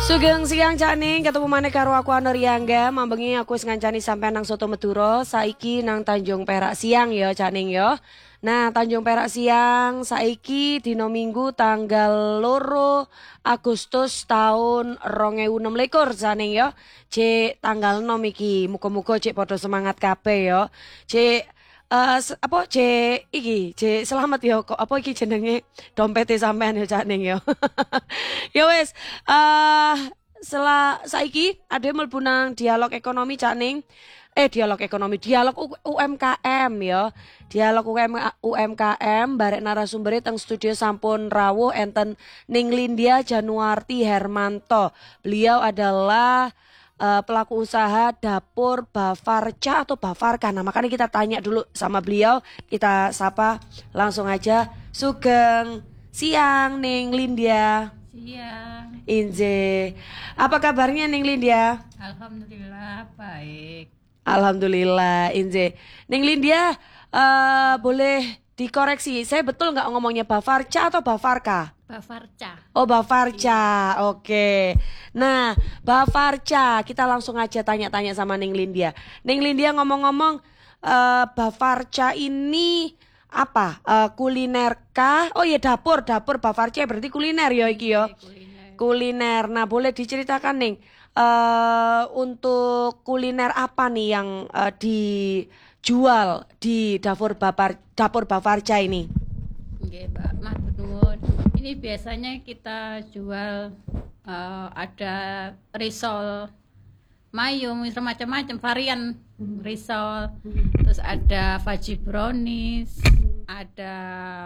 Sugeng siang Caning, ketemu maneh karo aku Anoriangga. Mambengi aku wis ngancani sampai nang Soto Madura, saiki nang Tanjung Perak siang ya Caning ya. Nah, Tanjung Perak siang saiki dino Minggu tanggal 2 Agustus tahun 2026 Caning ya. Cek tanggal 6 iki, muga-muga cek padha semangat kabeh ya. Cek apa C iki C selamat ya kok apa iki jenenge dompete sampean ya Caning ya. Ya wes setelah saiki ada mlebu nang dialog ekonomi Caning. Dialog ekonomi, dialog UMKM ya. Dialog UMKM barek narasumbere teng studio sampun rawuh enten Ninglindia Januarti Hermanto. Beliau adalah pelaku usaha dapur Bavarca atau Bavarka. Nah, makanya kita tanya dulu sama beliau, kita sapa langsung aja. Sugeng siang Ning Lindia. Siang. Inje. Apa kabarnya Ning Lindia? Alhamdulillah baik. Alhamdulillah Inje. Ning Lindia boleh dikoreksi, saya betul nggak ngomongnya Bavarca atau Bavarka? Bavarca. Oh Bavarca, oke. Nah Bavarca, kita langsung aja tanya-tanya sama Ning Lindia. Ning Lindia ngomong-ngomong, Bavarca ini apa? Kuliner kah? Oh iya dapur Bavarca berarti kuliner ya iki ya. Kuliner. Nah boleh diceritakan Ning, untuk kuliner apa nih yang dijual di dapur Bavarca ini? Nggih, Mbak. Matur nuwun. Ini biasanya kita jual ada risol mayung, macam-macam varian risol. Terus ada fudgy brownies, ada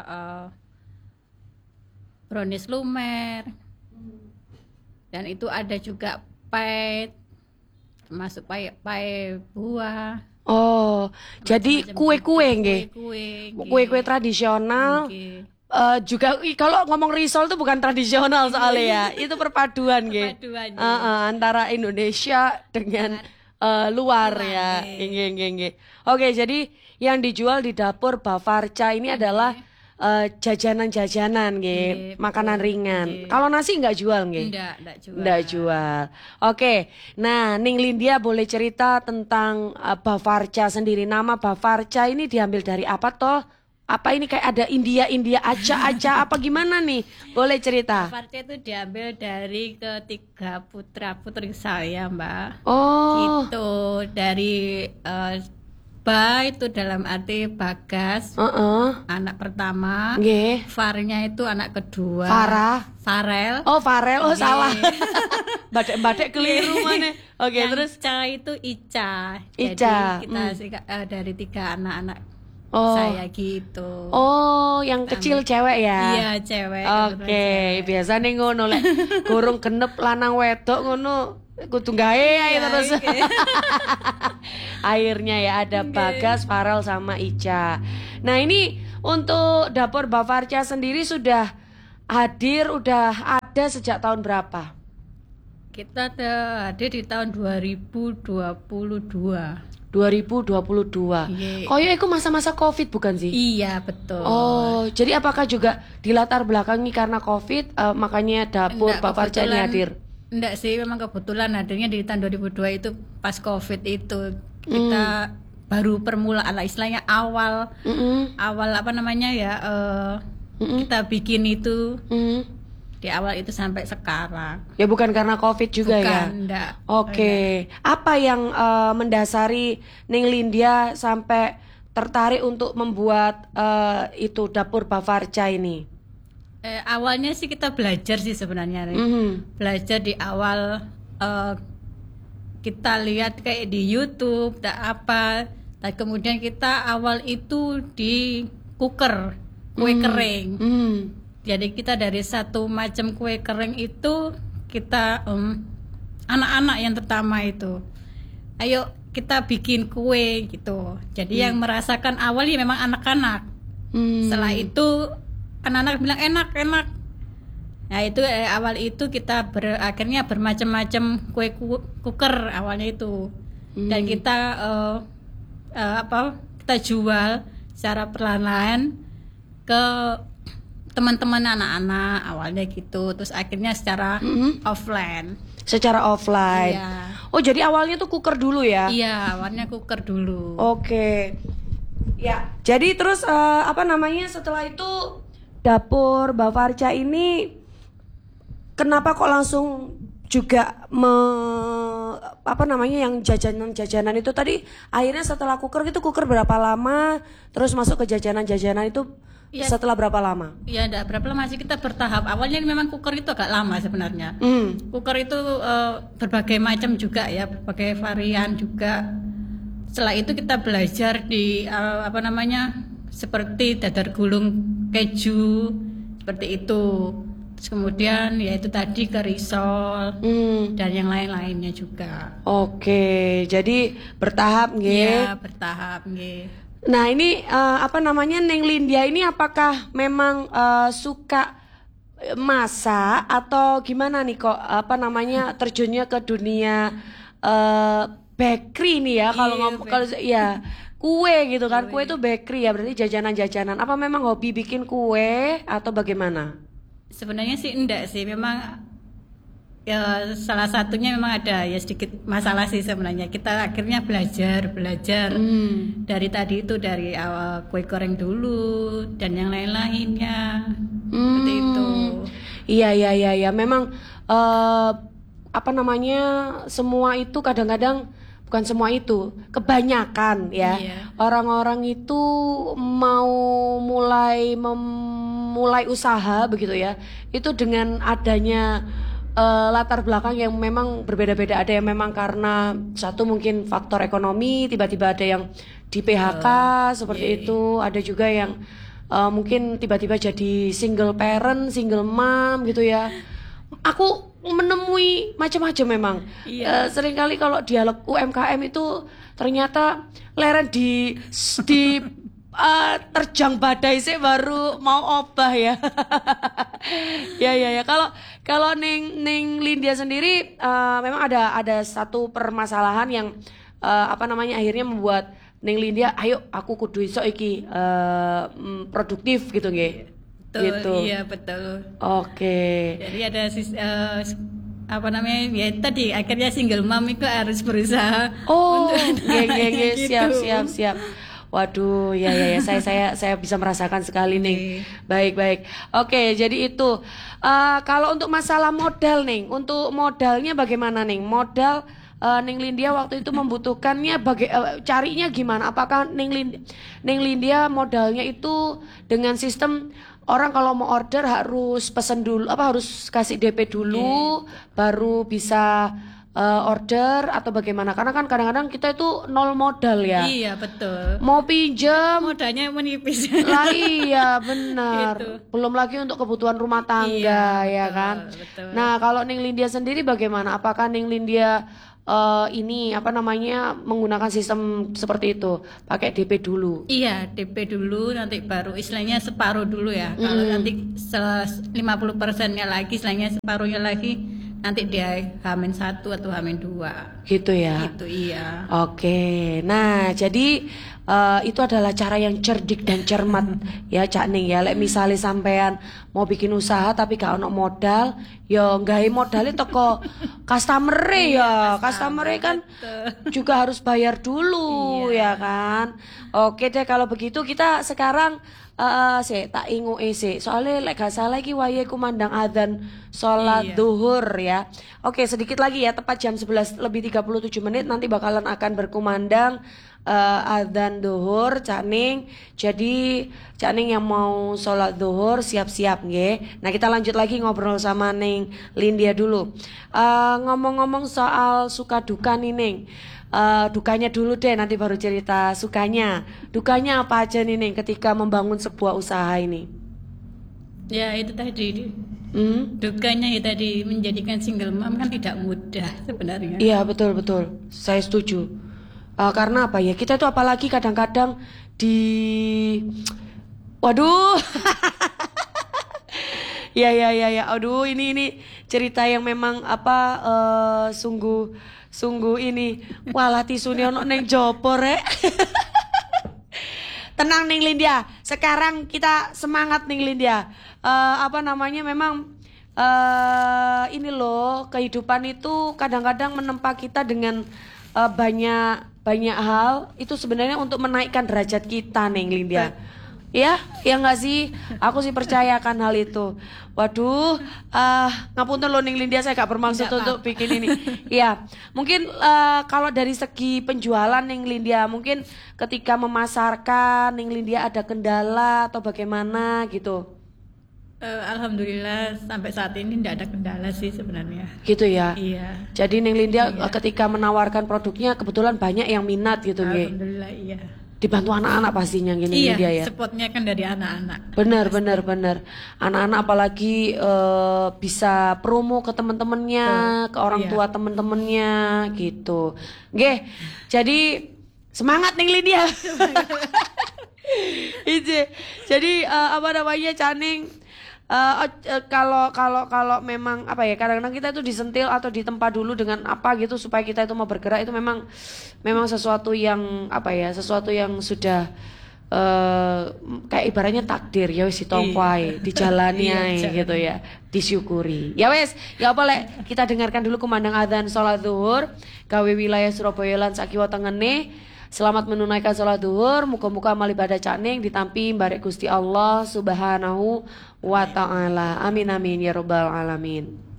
brownies lumer. Dan itu ada juga pie, termasuk pie buah. Oh, jadi kue-kue nggih. Kue-kue tradisional. Juga kalau ngomong risol itu bukan tradisional soalnya ya. Itu perpaduan nggih. Antara Indonesia dengan luar ya. Nggih. Oke, jadi yang dijual di dapur Bavarca ini adalah jajanan-jajanan nggih, makanan ringan. Kalau nasi enggak jual nggih? Enggak jual. Oke. Nah, Ning Lindia boleh cerita tentang Bavarca sendiri. Nama Bavarca ini diambil dari apa toh? Apa ini kayak ada India aja apa gimana nih? Boleh cerita. Bavarca itu diambil dari ketiga putra-putri saya, Mbak. Oh. Gitu, dari itu dalam arti Bagas, anak pertama. Nggih. Farnya itu anak kedua. Farel. Oh, Farel. Oh, salah. Badek keliru mana. Oke, terus Ica itu Ica. Ica. Jadi kita dari 3 anak-anak saya gitu. Oh, yang kecil cewek ya? Iya, cewek. Oke, biasanya ngono lek gorong genep lanang wedok ngono kudu gawe ae terus. Akhirnya ya ada Bagas, Farel sama Ica. Nah, ini untuk dapur Bavarca sendiri sudah hadir, udah ada sejak tahun berapa? Kita hadir di tahun 2022. 2022. Koyo iku masa-masa Covid bukan sih? Iya, betul. Oh, jadi apakah juga dilatar belakangi karena Covid makanya dapur Bavarca ini hadir? Enggak sih, memang kebetulan hadirnya di tahun 2002 itu pas Covid itu. Kita baru permulaan lah istilahnya awal apa namanya ya, kita bikin itu di awal itu sampai sekarang. Ya bukan karena Covid juga ya? Enggak. Oke. Apa yang mendasari Ning Lindia sampai tertarik untuk membuat itu dapur Bavarca ini? Awalnya sih kita belajar sih sebenarnya. Belajar di awal kita lihat kayak di YouTube tak apa. Dan kemudian kita awal itu di cooker, kue kering. Jadi kita dari satu macam kue kering itu kita anak-anak yang pertama itu, ayo kita bikin kue gitu. Jadi yang merasakan awalnya memang anak-anak. Setelah itu anak-anak bilang enak. Nah itu awal itu kita akhirnya bermacam-macam kue cooker awalnya itu. Dan kita kita jual secara perlahan-lahan ke teman-teman anak-anak awalnya gitu, terus akhirnya secara offline. Secara offline. Iya. Oh, jadi awalnya tuh cooker dulu ya? Iya, awalnya cooker dulu. Oke. Ya, jadi terus apa namanya setelah itu dapur Mbak Farca ini kenapa kok langsung juga apa namanya yang jajanan-jajanan itu tadi akhirnya setelah cooker itu cooker berapa lama terus masuk ke jajanan-jajanan itu Iya. setelah berapa lama? Ya, enggak berapa lama sih, kita bertahap. Awalnya memang cooker itu agak lama sebenarnya. Cooker itu berbagai macam juga ya, berbagai varian juga. Setelah itu kita belajar di apa namanya seperti dadar gulung keju seperti itu. Terus kemudian ya itu tadi ke risol dan yang lain-lainnya juga. Oke, jadi bertahap nggih. Iya, bertahap nggih. Nah ini apa namanya Neng Lindia ini apakah memang suka masak atau gimana nih kok apa namanya terjunnya ke dunia bakery nih ya kalau Iya, ngomong kalau ya kue gitu kan kue itu bakery ya berarti jajanan-jajanan apa memang hobi bikin kue atau bagaimana? Sebenarnya sih enggak sih, memang ya salah satunya memang ada ya sedikit masalah sih sebenarnya. Kita akhirnya belajar dari tadi itu dari awal kue goreng dulu dan yang lain-lainnya seperti itu. Iya memang apa namanya semua itu kadang-kadang bukan semua itu kebanyakan ya Iya. orang-orang itu mau mulai usaha begitu ya itu dengan adanya latar belakang yang memang berbeda-beda. Ada yang memang karena satu mungkin faktor ekonomi, tiba-tiba ada yang di PHK seperti itu. Ada juga yang mungkin tiba-tiba jadi single parent, single mom gitu ya. Aku menemui macam-macam memang. Seringkali kalau dialog UMKM itu ternyata leren di terjang badai sih baru mau obah ya. ya. Kalau Neng Lindia sendiri memang ada satu permasalahan yang apa namanya akhirnya membuat Neng Lindia ayo aku kudu iso iki produktif gitu nggih. Betul, Gitu. iya betul. Oke. Jadi ada apa namanya ya tadi akhirnya single mom itu harus berusaha Oh, untuk nggih, gitu. siap. Waduh, ya, saya bisa merasakan sekali nih. Baik. Oke, jadi itu. Kalau untuk masalah modal nih, untuk modalnya bagaimana nih? Modal Neng Lindia waktu itu membutuhkannya carinya gimana? Apakah Neng Lindia modalnya itu dengan sistem orang kalau mau order harus pesen dulu, harus kasih DP dulu, baru bisa order atau bagaimana? Karena kan kadang-kadang kita itu nol modal ya. Iya betul. Mau pinjam Modalnya menipis. lah iya benar. Gitu. Belum lagi untuk kebutuhan rumah tangga Iya, ya betul, kan. betul. Nah, kalau Neng Lindia sendiri bagaimana? Apakah Neng Lindia ini apa namanya menggunakan sistem seperti itu? Pakai DP dulu. Iya, DP dulu nanti baru istilahnya separuh dulu ya. Kalau nanti 50%-nya lagi, istilahnya separuhnya lagi nanti dia H-1 atau H-2. Gitu ya. Gitu iya. Oke, nah jadi itu adalah cara yang cerdik dan cermat ya Cak Ning ya. Lek misalnya sampean mau bikin usaha tapi gak ono modal, ya gawe modalnya toko customer ya. Customer kan juga harus bayar dulu ya kan. Oke deh kalau begitu kita sekarang sih tak ingu sih soalnya lek gak salah iki wayahe kumandang adzan sholat zuhur ya. Oke sedikit lagi ya tepat jam 11 lebih 37 menit nanti bakalan akan berkumandang adzan zuhur Cak Ning. Jadi Cak Ning yang mau sholat zuhur siap-siap nggih. Nah kita lanjut lagi ngobrol sama Neng Lindia dulu. Ngomong-ngomong soal suka duka nih Ning. Dukanya dulu deh nanti baru cerita sukanya. Dukanya apa aja nih Neng ketika membangun sebuah usaha ini? Ya itu tadi. Dukanya ya tadi menjadikan single mom kan tidak mudah sebenarnya. Iya betul. Saya setuju. Karena apa ya kita tuh apalagi kadang-kadang waduh. Ya. Aduh ini cerita yang memang sungguh ini walah tisune ono ning jopo rek. tenang Ning Lindia. Sekarang kita semangat Ning Lindia. Memang ini loh, kehidupan itu kadang-kadang menempa kita dengan banyak hal itu sebenarnya untuk menaikkan derajat kita Ning Lindia. Ya nggak sih? Aku sih percayakan hal itu. Waduh, ngapunten loh Ning Lindia, saya gak bermaksud untuk bikin ini. Ya, mungkin kalau dari segi penjualan Ning Lindia, mungkin ketika memasarkan Ning Lindia ada kendala atau bagaimana gitu? Alhamdulillah sampai saat ini tidak ada kendala sih sebenarnya. Gitu ya. Iya. Jadi Ning Lindia ketika menawarkan produknya kebetulan banyak yang minat gitu nggih. Alhamdulillah iya. Dibantu anak-anak pastinya gini Iya, dia ya. supportnya kan dari anak-anak. Benar. Anak-anak apalagi bisa promo ke teman-temannya, ke orang tua teman-temannya gitu. Nggih. Jadi semangat Ning Lydia. Jadi Caning kalau memang kadang-kadang kita itu disentil atau ditempa dulu dengan apa gitu supaya kita itu mau bergerak, itu memang sesuatu yang sesuatu yang sudah kayak ibaratnya takdir ya wis ditompai, dijalani gitu ya, disyukuri. Ya wes, ya apa lek kita dengarkan dulu kumandang adzan salat zuhur gawe wilayah Surabaya lan sakiwa tengene. Selamat menunaikan sholat duhur. Muka-muka amal ibadah Cakning ditampi barek Gusti Allah Subhanahu wa ta'ala. Amin amin ya rabbal alamin.